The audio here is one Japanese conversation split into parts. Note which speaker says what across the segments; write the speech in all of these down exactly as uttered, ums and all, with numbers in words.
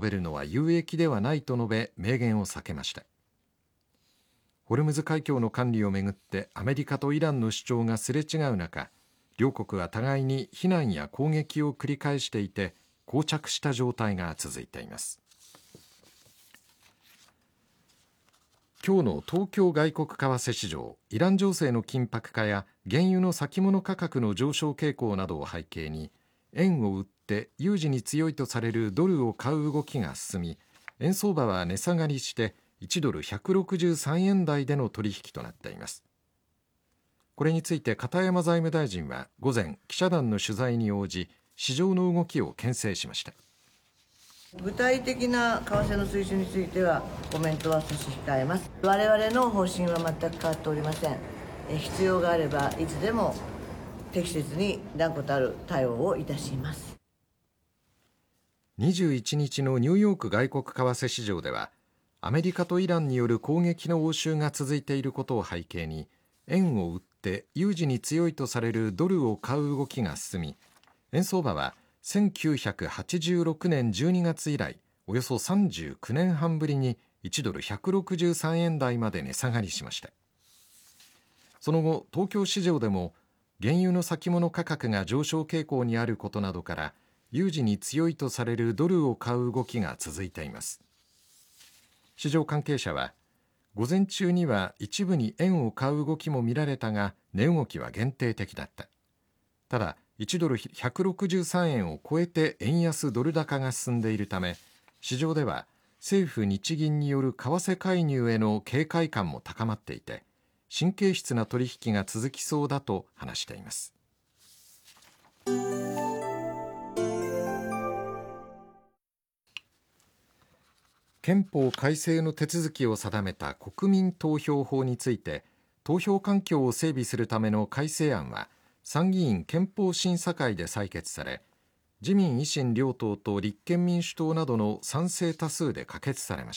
Speaker 1: べるのは有益ではないと述べ、明言を避けました。ホルムズ海峡の管理をめぐってアメリカとイランの主張がすれ違う中、両国は互いに非難や攻撃を繰り返していて、膠着した状態が続いています。今日の東京外国為替市場、イラン情勢の緊迫化や原油の先物価格の上昇傾向などを背景に、円を売って有事に強いとされるドルを買う動きが進み、円相場は値下がりしていちドルひゃくろくじゅうさんえん台での取引となっています。これについて片山財務大臣は午前、記者団の取材に応じ、市場の動きを牽制しました。
Speaker 2: 具体的な為替の水準についてはコメントは差し控えます。我々の方針は全く変わっておりません。必要があればいつでも適切に断固たる対応をいたします。
Speaker 1: にじゅういちにちのニューヨーク外国為替市場では、アメリカとイランによる攻撃の応酬が続いていることを背景に、円を売って有事に強いとされるドルを買う動きが進み、円相場はせんきゅうひゃくはちじゅうろくねんじゅうにがつ以来、およそさんじゅうきゅうねんはんぶりにいちドルひゃくろくじゅうさんえん台まで値下がりしました。その後、東京市場でも原油の先物価格が上昇傾向にあることなどから、有事に強いとされるドルを買う動きが続いています。市場関係者は、午前中には一部に円を買う動きも見られたが、値動きは限定的だった。ただ、いちドルひゃくろくじゅうさんえんを超えて円安ドル高が進んでいるため、市場では政府・日銀による為替介入への警戒感も高まっていて、神経質な取引が続きそうだと話しています。憲法改正の手続きを定めた国民投票法について、投票環境を整備するための改正案は参議院憲法審査会で採決され、自民維新両党と立憲民主党などの賛成多数で可決されました。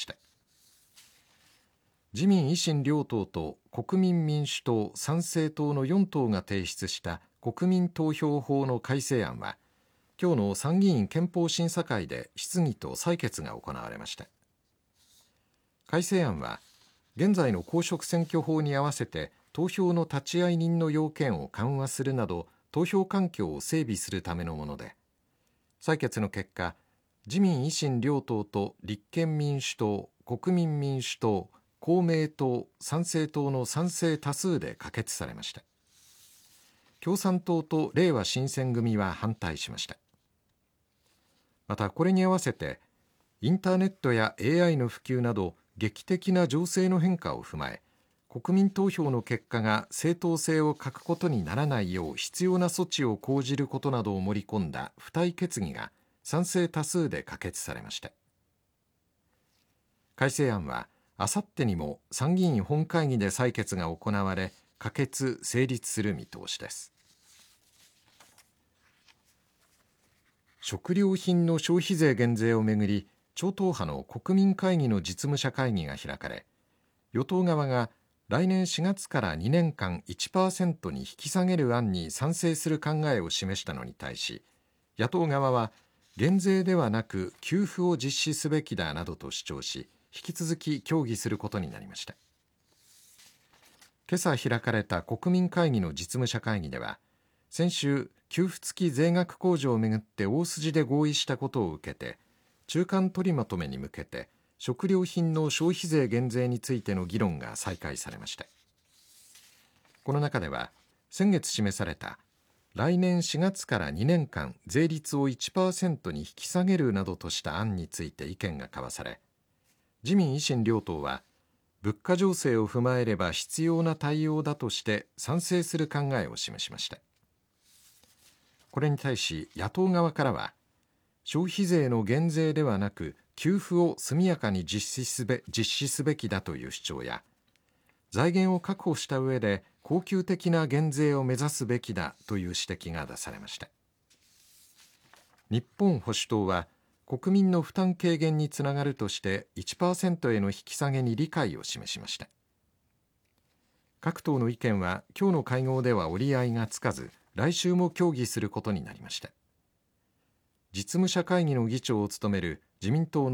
Speaker 1: 自民維新両党と国民民主党、参政党のよん党が提出した国民投票法の改正案は、今日の参議院憲法審査会で質疑と採決が行われました。改正案は、現在の公職選挙法に合わせて投票の立会人の要件を緩和するなど、投票環境を整備するためのもので、採決の結果、自民維新両党と立憲民主党、国民民主党、公明党、参政党の賛成多数で可決されました。共産党とれいわ新選組は反対しました。また、これに合わせて、インターネットや エーアイ の普及など、劇的な情勢の変化を踏まえ、国民投票の結果が正当性を欠くことにならないよう必要な措置を講じることなどを盛り込んだ付帯決議が賛成多数で可決されました。改正案はあさってにも参議院本会議で採決が行われ、可決・成立する見通しです。食料品の消費税減税をめぐり、超党派の国民会議の実務者会議が開かれ、与党側が来年しがつからにねんかん いちパーセント に引き下げる案に賛成する考えを示したのに対し、野党側は減税ではなく給付を実施すべきだなどと主張し、引き続き協議することになりました。今朝開かれた国民会議の実務者会議では、先週給付付き税額控除をめぐって大筋で合意したことを受けて、中間取りまとめに向けて食料品の消費税減税についての議論が再開されました。この中では、先月示された来年しがつからにねんかん税率を いちパーセント に引き下げるなどとした案について意見が交わされ、自民維新両党は物価情勢を踏まえれば必要な対応だとして賛成する考えを示しました。これに対し野党側からは、消費税の減税ではなく給付を速やかに実施すべ、実施すべきだという主張や、財源を確保した上で恒久的な減税を目指すべきだという指摘が出されました。日本保守党は国民の負担軽減につながるとして いちパーセント への引き下げに理解を示しました。各党の意見は今日の会合では折り合いがつかず、来週も協議することになりました。実務者会議の議長を務める自民党の